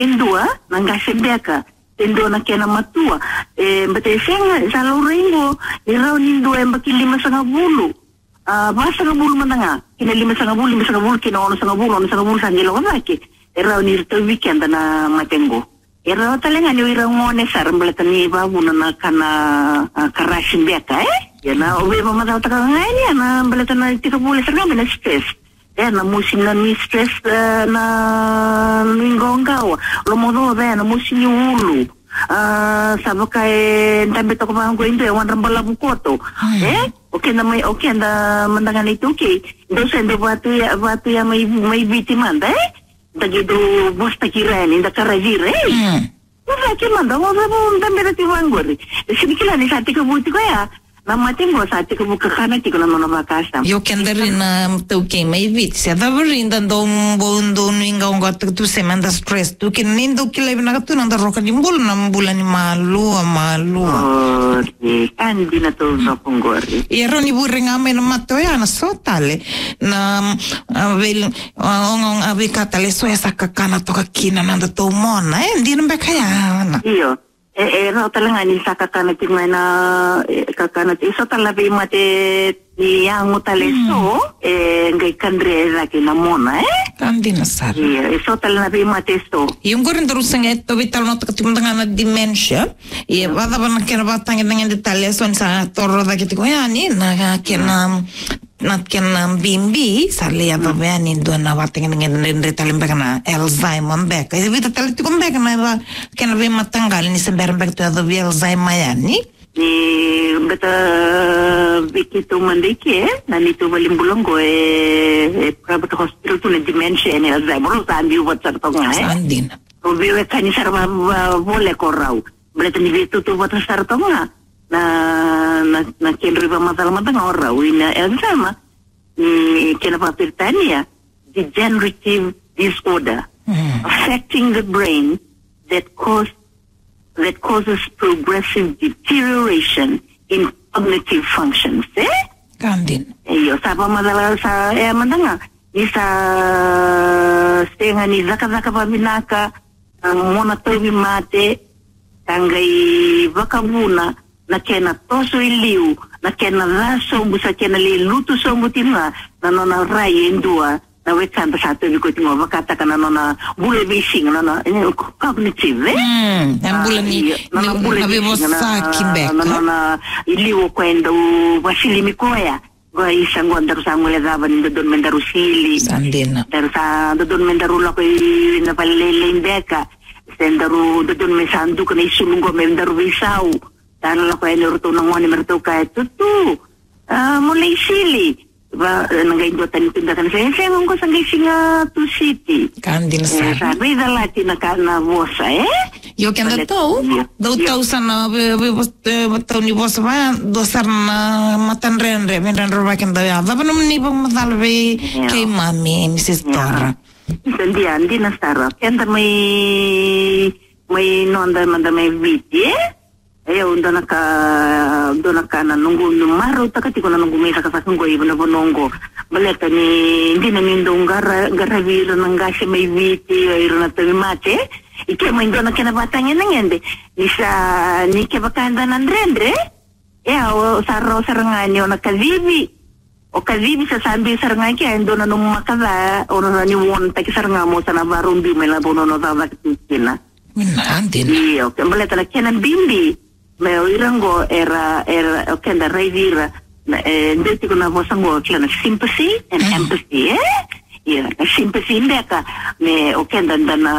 Indua nangasembeka tendo na kena matua betesenga sa lorengo iraw nindo mbaki 5.5 basa nga bulu mananga kina 5.5 kina 1.5 sangilo ngaki iraw ni rito weekend na matengo iraw talenga ni iraw ngone sar mbeleta ni babu na kana karashin beka yana obe mama ta ngani na mbeleta na 30 sanga na stress na musim na ni stress na mingonggawa lo modo na musim ni ulu sabaka ntambe to ko bango indo wan rambala bukoto okay na may okay na mandangan ito okay do sende batu ya may bitimanda dagido bosta kirani inda karajire Usa ke manda mo sa ntambe na tiwangori sinikila ni sa tika buti ko ya Namatingo sa tika buka kana tiko na nona makasa. Yo kendari na tauke mai vit. Se adavori inda dom bondo ninga onga tu se manda stress. Tu kin nindo kila ibina katu nanda roka di mbulu na mbula ni malu. Andi na to sa pungori. Ero ni bureng ame na mato ya na sotale na ongong ave katale so ya sakakana toka kina nanda to mona. Ndi na bekaya na. Iyo. Ero talaga ni sa kakanat yung na kakanat iso talaga mate ni yang utaleso ngay kandre lagi na mona kandi na sar iso talaga mate so yung gorin terus nga to vital no takatimang na dementia bada ba na kena batang ng detalye so sa toro da kiti ko yani na kena bimbi sali apa ni do na batang ng detalye na Alzheimer beka itu kita tali tu beka na kena be matanggal ni sembar beka tu ada Alzheimer yani ni beta bikitu mandiki nani tu balimbulong ko private hospital tu na dementia ni Alzheimer sandi buat sartonga sandin Obiwe kani sarva boleh korau berarti ni betu tu buat sartonga na kenri ba matang orau ina Alzheimer kena papirtania degenerative disorder affecting the brain that causes progressive deterioration in cognitive functions. Kandin. Iyo, sapa madala sa mandanga. Isa stenga ni zaka paminaka mona tobi mate tangai vakabuna na kena toso iliu na kena laso busa kena lilutu sombu timna na nona rai endua na wekanta satu biko tingo bakata kana nona bule bising nona cognitive bule ni na bibosa kibeka nona iliu kwenda wasili mikoya go isango andaru sangole zaban dodon mendaru sili sandina tersa dodon mendaru lako na palele imbeka sendaru dodon mesandu kana isulungo mendaru bisau tan lako ene ruto nangwani merto kaya tutu mulai sili ba nangai dotan tindakan saya ngongko sangai singa tu city kandin sa sabi dalati na kana bosa yo kenda tau tau sana tau ni bosa ba dosar na matan renre ba kenda ya ba no ni bang madalbe kay mami Mrs. Dora andi na stara kenda may nonda manda may viti unda naka na nungu numaro takati ko na nungu may sakasunggo iba na bonongo baleta ni hindi na mindong garaviro ng gasi may viti iro na tabi mate ike mo indo na kinabatang yan ngende ni kebakanda ng rendre o sarangani o nakazibi o kazibi sa sambi sarangani kaya indo na nung makala o na niwon taki sarangamo sa nabarumbi may labono no tabak tikina iyo baleta na kianan bimbi me oirango era okenda raivira ndeti kuna vosango kiana sympathy and empathy sympathy mbeka me okenda ndana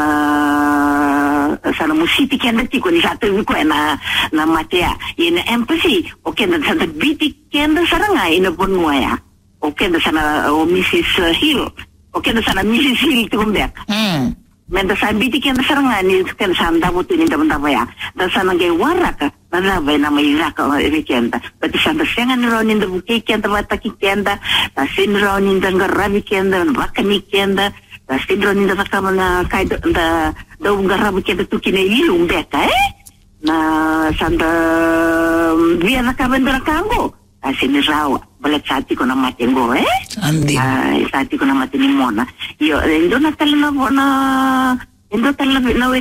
sana musiti kenda tiko ni satu ko na matea ina empathy okenda sana biti kenda saranga ina bonwaya okenda sana Mrs. Hill okenda sana Mrs. Hill tiko mbeka Menda sabiti kenda sarangani kenda sanda buti ni daban ya. Dan sana gay waraka na bay na may raka kenda. Pati sanda sengan ronin da buki kenda bataki kenda. Tasin ronin da ngarabi kenda bakani kenda. Tasin ronin da sakama na kay da ngarabi kenda tukina ilung beka Na sanda via na kabendra kango. Tasin rawa. Balat sati ko na matengo Andi. Sati ko na matini mona. Yo, endo na tala na Endo tala na